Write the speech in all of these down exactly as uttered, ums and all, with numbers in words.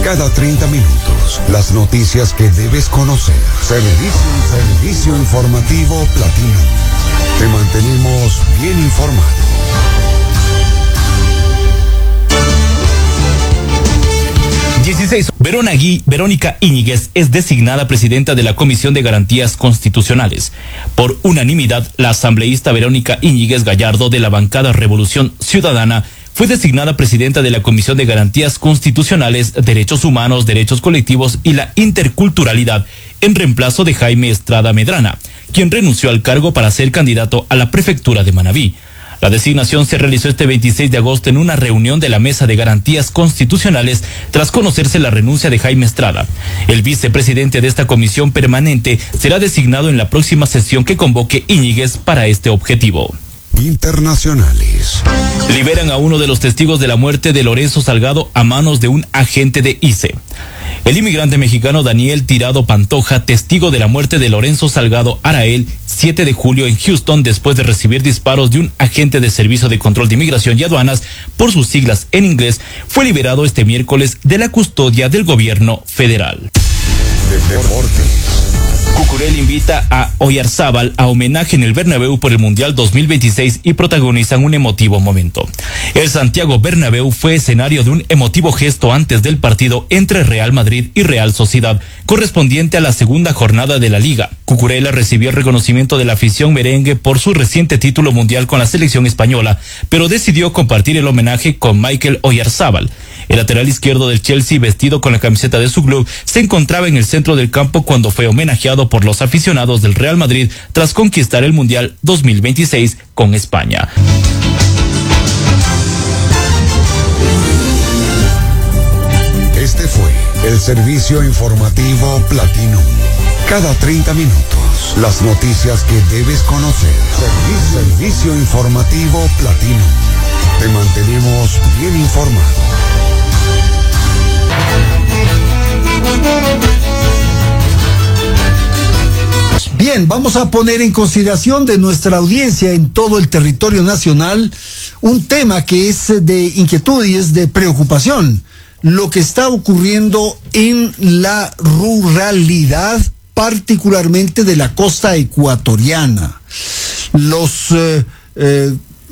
Cada treinta minutos, las noticias que debes conocer. Servicio, servicio informativo Platino. Te mantenemos bien informado. dieciséis. Verónica Íñiguez es designada presidenta de la Comisión de Garantías Constitucionales. Por unanimidad, la asambleísta Verónica Íñiguez Gallardo de la bancada Revolución Ciudadana fue designada presidenta de la Comisión de Garantías Constitucionales, Derechos Humanos, Derechos Colectivos y la Interculturalidad, en reemplazo de Jaime Estrada Medrana, quien renunció al cargo para ser candidato a la prefectura de Manabí. La designación se realizó este veintiséis de agosto en una reunión de la Mesa de Garantías Constitucionales tras conocerse la renuncia de Jaime Estrada. El vicepresidente de esta comisión permanente será designado en la próxima sesión que convoque Íñiguez para este objetivo. Internacionales. Liberan a uno de los testigos de la muerte de Lorenzo Salgado a manos de un agente de I C E. El inmigrante mexicano Daniel Tirado Pantoja, testigo de la muerte de Lorenzo Salgado Arael, siete de julio en Houston, después de recibir disparos de un agente de Servicio de Control de Inmigración y Aduanas, por sus siglas en inglés, fue liberado este miércoles de la custodia del gobierno federal. Deportes. Cucurella invita a Oyarzábal a homenaje en el Bernabéu por el Mundial dos mil veintiséis y protagonizan un emotivo momento. El Santiago Bernabéu fue escenario de un emotivo gesto antes del partido entre Real Madrid y Real Sociedad, correspondiente a la segunda jornada de la Liga. Cucurella recibió el reconocimiento de la afición merengue por su reciente título mundial con la selección española, pero decidió compartir el homenaje con Michael Oyarzábal. El lateral izquierdo del Chelsea, vestido con la camiseta de su club, se encontraba en el centro del campo cuando fue homenajeado por los aficionados del Real Madrid tras conquistar el Mundial dos mil veintiséis con España. Este fue el servicio informativo Platino. Cada treinta minutos, las noticias que debes conocer. Servicio, servicio informativo Platino. Te mantenemos bien informado. Bien, vamos a poner en consideración de nuestra audiencia en todo el territorio nacional un tema que es de inquietud y es de preocupación. Lo que está ocurriendo en la ruralidad, particularmente de la costa ecuatoriana. Los eh, eh,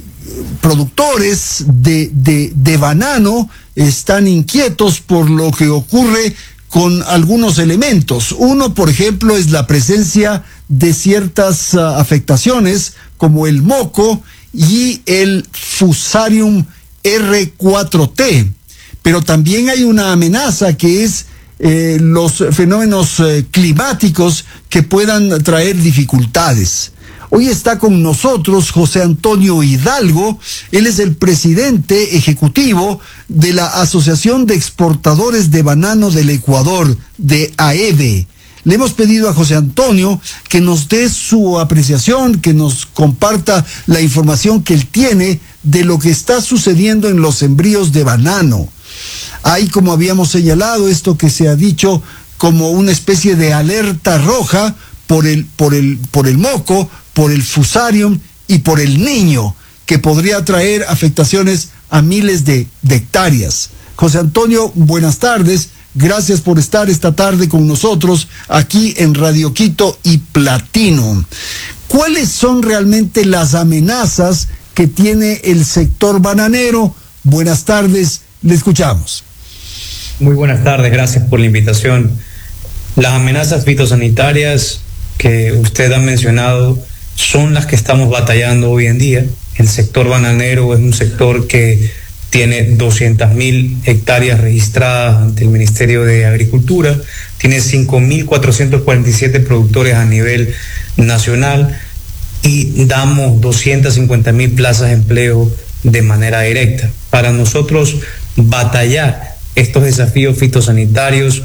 productores de, de, de banano están inquietos por lo que ocurre con algunos elementos. Uno, por ejemplo, es la presencia de ciertas uh, afectaciones como el moco y el Fusarium R cuatro T. Pero también hay una amenaza que es eh, los fenómenos eh, climáticos que puedan traer dificultades. Hoy está con nosotros José Antonio Hidalgo. Él es el presidente ejecutivo de la Asociación de Exportadores de Banano del Ecuador, de A E B E. Le hemos pedido a José Antonio que nos dé su apreciación, que nos comparta la información que él tiene de lo que está sucediendo en los sembríos de banano. Hay, como habíamos señalado, esto que se ha dicho como una especie de alerta roja por el, por el, por el moco, por el Fusarium y por el niño, que podría traer afectaciones a miles de, de hectáreas. José Antonio, buenas tardes. Gracias por estar esta tarde con nosotros aquí en Radio Quito y Platino. ¿Cuáles son realmente las amenazas que tiene el sector bananero? Buenas tardes, le escuchamos. Muy buenas tardes, gracias por la invitación. Las amenazas fitosanitarias que usted ha mencionado son las que estamos batallando hoy en día. El sector bananero es un sector que tiene doscientas mil hectáreas registradas ante el Ministerio de Agricultura, tiene cinco mil cuatrocientos cuarenta y siete productores a nivel nacional y damos doscientas cincuenta mil plazas de empleo de manera directa. Para nosotros batallar estos desafíos fitosanitarios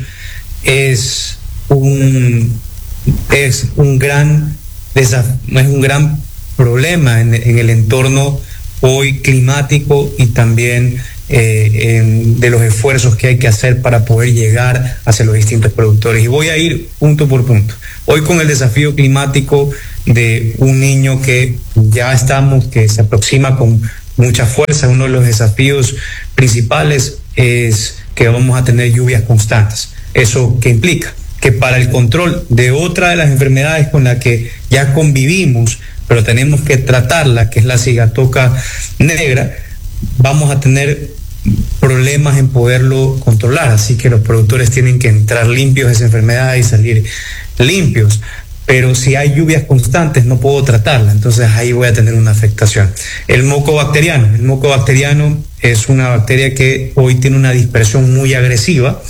es un, es un gran desafío, es un gran problema en, en el entorno hoy climático y también eh, en, de los esfuerzos que hay que hacer para poder llegar hacia los distintos productores. Y voy a ir punto por punto. Hoy con el desafío climático de un niño que ya estamos, que se aproxima con mucha fuerza, uno de los desafíos principales es que vamos a tener lluvias constantes. ¿Eso qué implica? Que para el control de otra de las enfermedades con la que ya convivimos, pero tenemos que tratarla, que es la cigatoca negra, vamos a tener problemas en poderlo controlar. Así que los productores tienen que entrar limpios de esa enfermedad y salir limpios. Pero si hay lluvias constantes no puedo tratarla, entonces ahí voy a tener una afectación. El moco bacteriano, el moco bacteriano es una bacteria que hoy tiene una dispersión muy agresiva,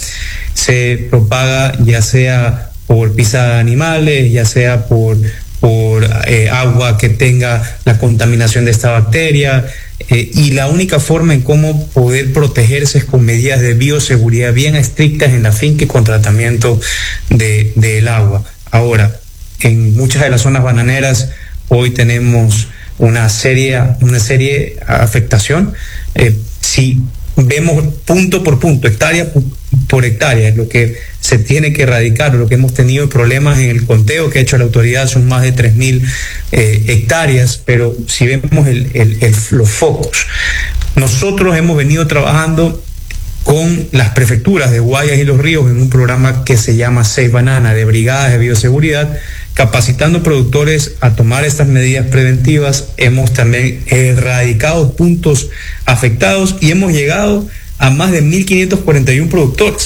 se propaga ya sea por pisada de animales, ya sea por, por eh, agua que tenga la contaminación de esta bacteria, eh, y la única forma en cómo poder protegerse es con medidas de bioseguridad bien estrictas en la finca y con tratamiento de, del agua. Ahora, en muchas de las zonas bananeras hoy tenemos una serie, una serie afectación. Eh, si vemos punto por punto, hectárea por hectárea, lo que se tiene que erradicar, lo que hemos tenido problemas en el conteo que ha hecho la autoridad son más de tres mil eh, hectáreas, pero si vemos el, el, el, los focos, nosotros hemos venido trabajando con las prefecturas de Guayas y Los Ríos en un programa que se llama Safe Banana, de brigadas de bioseguridad, capacitando productores a tomar estas medidas preventivas. Hemos también erradicado puntos afectados y hemos llegado a más de mil quinientos cuarenta y uno productores,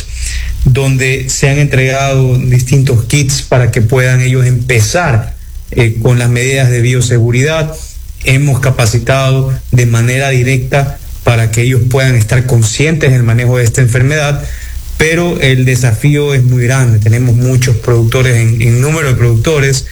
donde se han entregado distintos kits para que puedan ellos empezar eh, con las medidas de bioseguridad. Hemos capacitado de manera directa para que ellos puedan estar conscientes del manejo de esta enfermedad, pero el desafío es muy grande. Tenemos muchos productores en, en número de productores,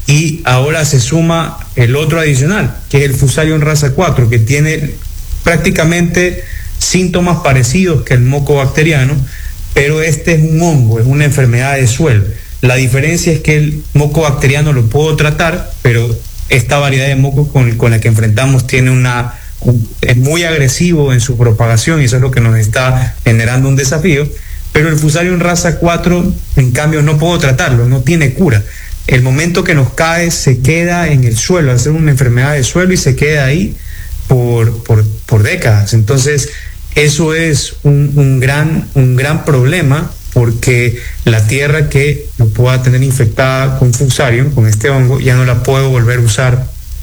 y ahora se suma el otro adicional, que es el Fusarium raza cuatro, que tiene prácticamente síntomas parecidos que el moco bacteriano, pero este es un hongo, es una enfermedad de suelo. La diferencia es que el moco bacteriano lo puedo tratar, pero esta variedad de moco con, con la que enfrentamos tiene una es muy agresivo en su propagación, y eso es lo que nos está generando un desafío. Pero el Fusarium raza cuatro, en cambio, no puedo tratarlo, no tiene cura. El momento que nos cae se queda en el suelo, hace una enfermedad de suelo y se queda ahí por, por, por décadas. Entonces eso es un, un, gran, un gran problema, porque la tierra que lo pueda tener infectada con Fusarium, con este hongo, ya no la puedo volver a usar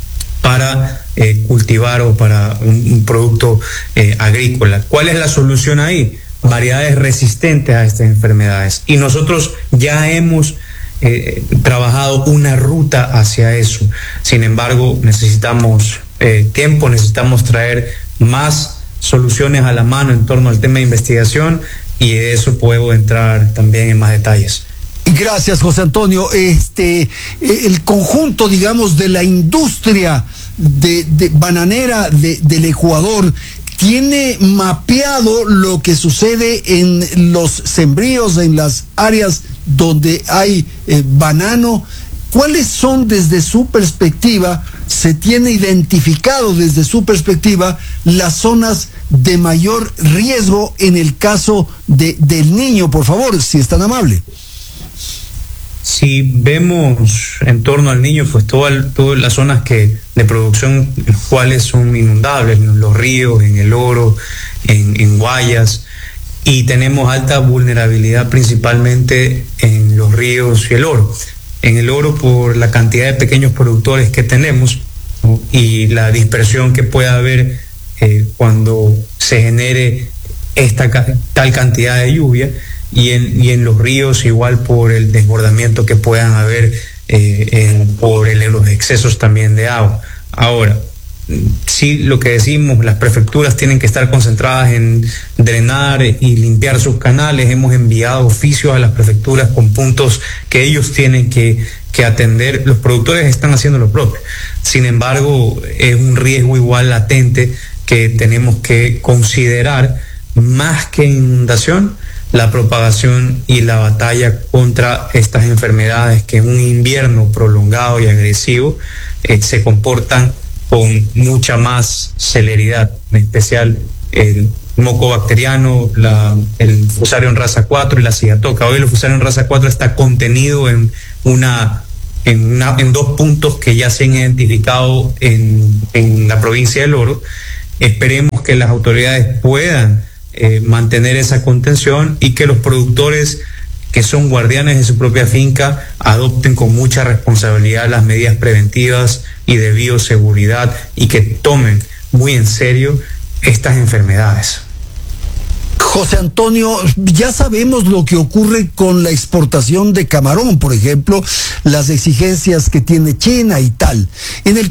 para eh, cultivar o para un, un producto eh, agrícola. ¿Cuál es la solución ahí? Variedades resistentes a estas enfermedades. Y nosotros ya hemos eh, trabajado una ruta hacia eso. Sin embargo, necesitamos eh, tiempo, necesitamos traer más soluciones a la mano en torno al tema de investigación, y de eso puedo entrar también en más detalles. Gracias, José Antonio. Este, el conjunto, digamos, de la industria de, de bananera de, del Ecuador tiene mapeado lo que sucede en los sembríos, en las áreas donde hay eh, banano. ¿Cuáles son, desde su perspectiva, se tiene identificado desde su perspectiva las zonas de mayor riesgo en el caso de, del Niño? Por favor, si es tan amable. Si vemos en torno al Niño, pues todas todas las zonas que de producción, las cuales son inundables, en los ríos, en el Oro, en, en Guayas, y tenemos alta vulnerabilidad principalmente en los ríos y el Oro. En el Oro, por la cantidad de pequeños productores que tenemos, ¿no?, y la dispersión que pueda haber eh, cuando se genere esta tal cantidad de lluvia, y en, y en los ríos igual por el desbordamiento que puedan haber eh, en, por el, los excesos también de agua. Ahora, sí, lo que decimos, las prefecturas tienen que estar concentradas en drenar y limpiar sus canales. Hemos enviado oficios a las prefecturas con puntos que ellos tienen que, que atender. Los productores están haciendo lo propio. Sin embargo, es un riesgo igual latente que tenemos que considerar, más que inundación, la propagación y la batalla contra estas enfermedades que en un invierno prolongado y agresivo eh, se comportan con mucha más celeridad, en especial el moco bacteriano, la, el Fusarium raza cuatro y la cigatoca. Hoy el Fusarium raza cuatro está contenido en una en, una, en dos puntos que ya se han identificado en, en la provincia del Oro. Esperemos que las autoridades puedan eh, mantener esa contención y que los productores que son guardianes de su propia finca adopten con mucha responsabilidad las medidas preventivas y de bioseguridad y que tomen muy en serio estas enfermedades. José Antonio, ya sabemos lo que ocurre con la exportación de camarón, por ejemplo, las exigencias que tiene China y tal. En el